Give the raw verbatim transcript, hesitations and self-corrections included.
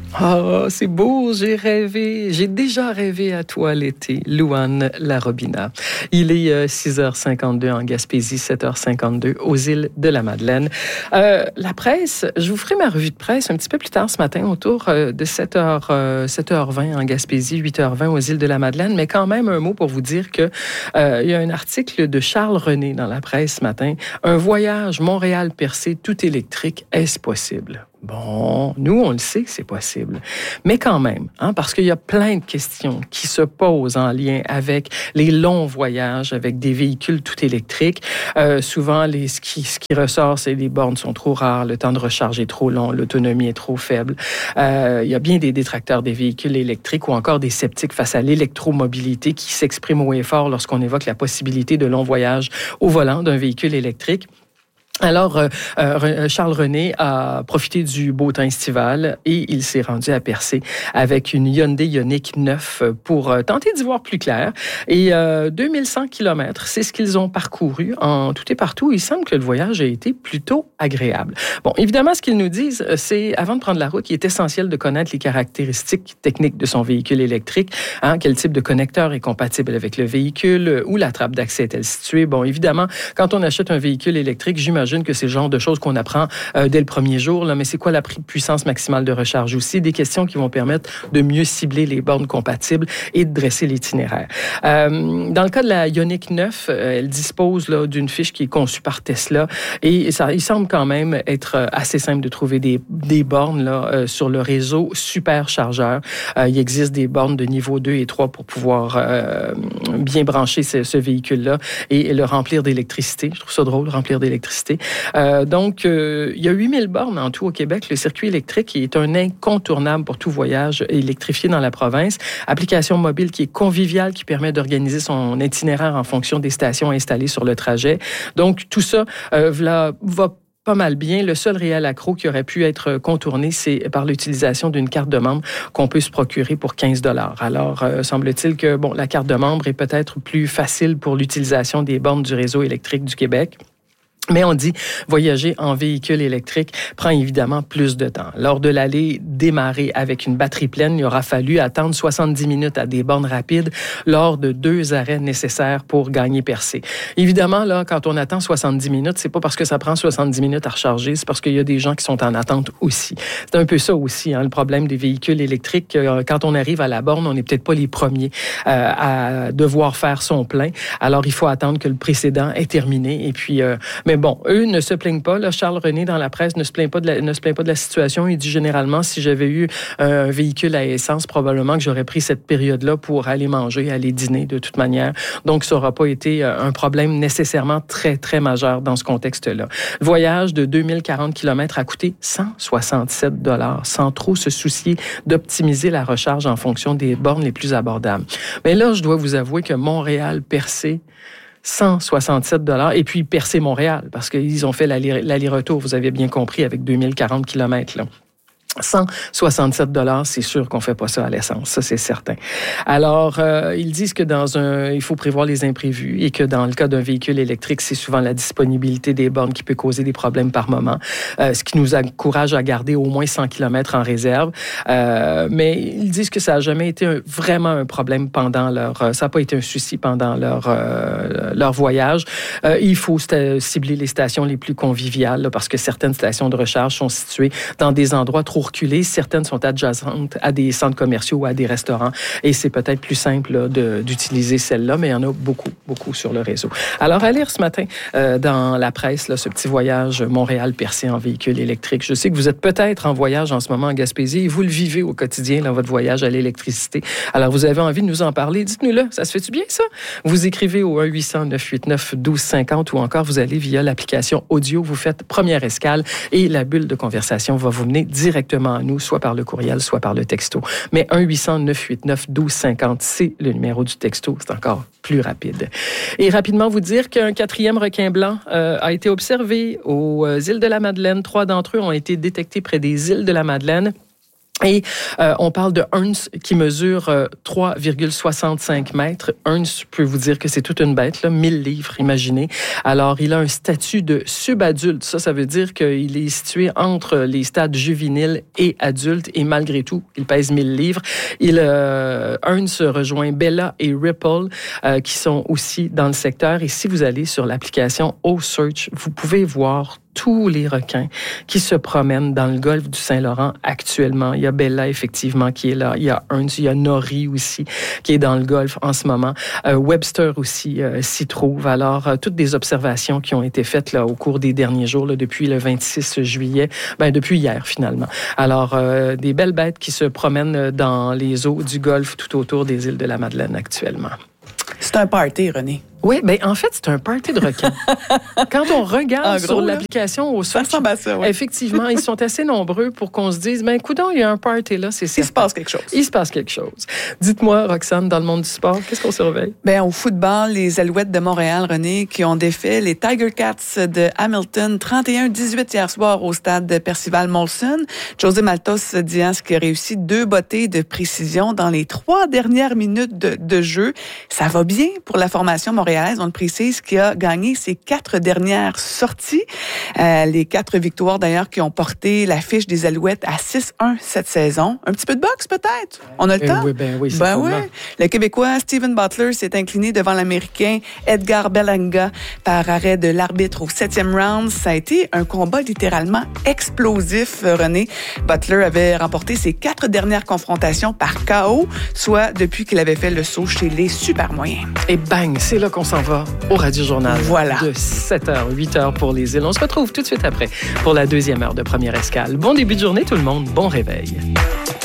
Ah, oh, c'est beau, j'ai rêvé, j'ai déjà rêvé à toi l'été, Louane Larobina. Il est euh, six heures cinquante-deux en Gaspésie, sept heures cinquante-deux aux îles de la Madeleine. Euh, la presse, je vous ferai ma revue de presse un petit peu plus tard ce matin, autour euh, de sept heures, euh, sept heures vingt en Gaspésie, huit heures vingt aux îles de la Madeleine, mais quand même un mot pour vous dire que euh, il y a un article de Charles René dans la presse ce matin, un voyage Montréal-Percé tout électrique, est-ce possible? Bon, nous, on le sait que c'est possible. Mais quand même, hein, parce qu'il y a plein de questions qui se posent en lien avec les longs voyages avec des véhicules tout électriques. Euh, souvent, les, ce, qui, ce qui ressort, c'est que les bornes sont trop rares, le temps de recharge est trop long, l'autonomie est trop faible. Euh, il y a bien des détracteurs des véhicules électriques ou encore des sceptiques face à l'électromobilité qui s'expriment haut et fort lorsqu'on évoque la possibilité de longs voyages au volant d'un véhicule électrique. Alors, euh, euh, Charles René a profité du beau temps estival et il s'est rendu à Percé avec une Hyundai Ioniq neuf pour euh, tenter d'y voir plus clair. Et euh, deux mille cent kilomètres, c'est ce qu'ils ont parcouru en tout et partout. Il semble que le voyage a été plutôt agréable. Bon, évidemment, ce qu'ils nous disent, c'est, avant de prendre la route, il est essentiel de connaître les caractéristiques techniques de son véhicule électrique. Hein, quel type de connecteur est compatible avec le véhicule, où la trappe d'accès est-elle située. Bon, évidemment, quand on achète un véhicule électrique, j'imagine J'imagine que c'est le genre de choses qu'on apprend euh, dès le premier jour. Là, mais c'est quoi la puissance maximale de recharge aussi? Des questions qui vont permettre de mieux cibler les bornes compatibles et de dresser l'itinéraire. Euh, dans le cas de la Ioniq neuf, euh, elle dispose là, d'une fiche qui est conçue par Tesla et ça, il semble quand même être assez simple de trouver des, des bornes là, euh, sur le réseau superchargeur. Euh, il existe des bornes de niveau deux et trois pour pouvoir euh, bien brancher ce, ce véhicule-là et le remplir d'électricité. Je trouve ça drôle, remplir d'électricité. Euh, donc, euh, il y a huit mille bornes en tout au Québec. Le circuit électrique est un incontournable pour tout voyage électrifié dans la province. Application mobile qui est conviviale, qui permet d'organiser son itinéraire en fonction des stations installées sur le trajet. Donc, tout ça euh, va, va pas mal bien. Le seul réel accroc qui aurait pu être contourné, c'est par l'utilisation d'une carte de membre qu'on peut se procurer pour quinze dollars. Alors, euh, semble-t-il que bon, la carte de membre est peut-être plus facile pour l'utilisation des bornes du réseau électrique du Québec. Mais on dit, voyager en véhicule électrique prend évidemment plus de temps. Lors de l'aller démarrer avec une batterie pleine, il aura fallu attendre soixante-dix minutes à des bornes rapides lors de deux arrêts nécessaires pour gagner Percé. Évidemment, là, quand on attend soixante-dix minutes, c'est pas parce que ça prend soixante-dix minutes à recharger, c'est parce qu'il y a des gens qui sont en attente aussi. C'est un peu ça aussi, hein, le problème des véhicules électriques. Quand on arrive à la borne, on n'est peut-être pas les premiers euh, à devoir faire son plein. Alors, il faut attendre que le précédent ait terminé. Et puis, euh, mais bon, eux ne se plaignent pas. Là, Charles René, dans la presse, ne se plaint pas de la, ne se plaint pas de la situation. Il dit généralement, si j'avais eu un véhicule à essence, probablement que j'aurais pris cette période-là pour aller manger, aller dîner de toute manière. Donc, ça n'aura pas été un problème nécessairement très, très majeur dans ce contexte-là. Le voyage de deux mille quarante kilomètres a coûté cent soixante-sept dollars, sans trop se soucier d'optimiser la recharge en fonction des bornes les plus abordables. Mais là, je dois vous avouer que Montréal-Percé, cent soixante-sept dollars. Et puis, Percé-Montréal, parce qu'ils ont fait l'aller-retour, vous avez bien compris, avec deux mille quarante kilomètres, là. cent soixante-sept dollars, c'est sûr qu'on fait pas ça à l'essence, ça c'est certain. Alors, euh, ils disent que dans un, il faut prévoir les imprévus et que dans le cas d'un véhicule électrique, c'est souvent la disponibilité des bornes qui peut causer des problèmes par moment, euh, ce qui nous encourage à garder au moins cent kilomètres en réserve. Euh, mais ils disent que ça a jamais été un, vraiment un problème pendant leur, ça n'a pas été un souci pendant leur euh, leur voyage. Euh, il faut st- cibler les stations les plus conviviales là, parce que certaines stations de recharge sont situées dans des endroits trop reculées. Certaines sont adjacentes à des centres commerciaux ou à des restaurants et c'est peut-être plus simple là, de, d'utiliser celle-là, mais il y en a beaucoup, beaucoup sur le réseau. Alors, à lire ce matin euh, dans la presse, là, ce petit voyage Montréal-Percé en véhicule électrique. Je sais que vous êtes peut-être en voyage en ce moment en Gaspésie et vous le vivez au quotidien dans votre voyage à l'électricité. Alors, vous avez envie de nous en parler? Dites-nous-le. Ça se fait-tu bien, ça? Vous écrivez au un huit cents neuf huit neuf douze cinquante ou encore vous allez via l'application audio, vous faites première escale et la bulle de conversation va vous mener directement à nous, soit par le courriel, soit par le texto. Mais un huit cents neuf huit neuf douze cinquante, c'est le numéro du texto. C'est encore plus rapide. Et rapidement vous dire qu'un quatrième requin blanc euh, a été observé aux îles de la Madeleine. Trois d'entre eux ont été détectés près des îles de la Madeleine. Et euh, on parle de Ernst qui mesure euh, trois virgule soixante-cinq mètres. Ernst peut vous dire que c'est toute une bête, là, mille livres, imaginez. Alors, il a un statut de subadulte. Ça, ça veut dire qu'il est situé entre les stades juvéniles et adultes. Et malgré tout, il pèse mille livres. Il, euh, Ernst rejoint Bella et Ripple euh, qui sont aussi dans le secteur. Et si vous allez sur l'application O-Search, vous pouvez voir tous les requins qui se promènent dans le golfe du Saint-Laurent actuellement. Il y a Bella, effectivement, qui est là. Il y a Ernst, il y a Nori aussi, qui est dans le golfe en ce moment. Euh, Webster aussi euh, s'y trouve. Alors, euh, toutes des observations qui ont été faites là, au cours des derniers jours, là, depuis le vingt-six juillet, ben, depuis hier, finalement. Alors, euh, des belles bêtes qui se promènent dans les eaux du golfe tout autour des îles de la Madeleine actuellement. C'est un party, René. Oui, bien, en fait, c'est un party de requins. Quand on regarde gros, sur là, l'application au ça search, ressemble à ça, ouais. effectivement, ils sont assez nombreux pour qu'on se dise, ben, coudonc, il y a un party là, c'est certain. Il se passe quelque chose. Il se passe quelque chose. Dites-moi, Roxane, dans le monde du sport, qu'est-ce qu'on surveille? Ben, au football, les Alouettes de Montréal, René, qui ont défait les Tiger Cats de Hamilton trente et un dix-huit hier soir au stade de Percival Molson. José Maltos Diaz qui a réussi deux bottées de précision dans les trois dernières minutes de, de jeu. Ça va bien pour la formation montréalaise, on le précise, qui a gagné ses quatre dernières sorties. Euh, les quatre victoires, d'ailleurs, qui ont porté l'affiche des Alouettes à six un cette saison. Un petit peu de boxe, peut-être? On a le Eh temps? oui, ben oui, c'est ben oui. Le Québécois Steven Butler s'est incliné devant l'Américain Edgar Berlanga par arrêt de l'arbitre au septième round. Ça a été un combat littéralement explosif, René. Butler avait remporté ses quatre dernières confrontations par K O, soit depuis qu'il avait fait le saut chez les super moyens. Et bang, c'est là qu'on s'en va au Radio Journal. Voilà. De sept heures, huit heures pour les îles. On se retrouve tout de suite après pour la deuxième heure de Première Escale. Bon début de journée tout le monde, bon réveil.